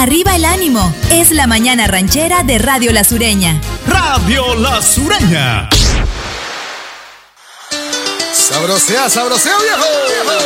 Arriba el ánimo. Es la mañana ranchera de Radio La Sureña. Radio La Sureña. Sabrosea, sabrosea, viejo.